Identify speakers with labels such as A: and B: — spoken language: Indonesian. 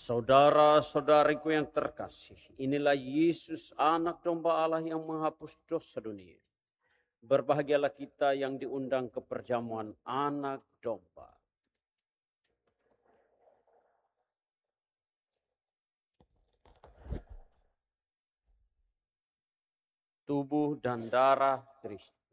A: Saudara-saudariku yang terkasih, inilah Yesus anak domba Allah yang menghapus dosa dunia. Berbahagialah kita yang diundang ke perjamuan anak domba. Tubuh dan darah Kristus.